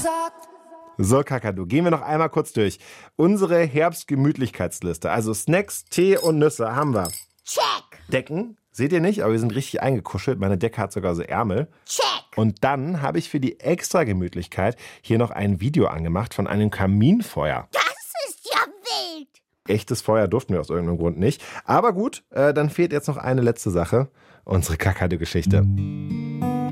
So, Kakadu, gehen wir noch einmal kurz durch. Unsere Herbstgemütlichkeitsliste. Also Snacks, Tee und Nüsse haben wir. Check. Decken, seht ihr nicht, aber wir sind richtig eingekuschelt. Meine Decke hat sogar so Ärmel. Check. Und dann habe ich für die extra Gemütlichkeit hier noch ein Video angemacht von einem Kaminfeuer. Das ist ja wild. Echtes Feuer durften wir aus irgendeinem Grund nicht. Aber gut, dann fehlt jetzt noch eine letzte Sache. Unsere Kakadu-Geschichte.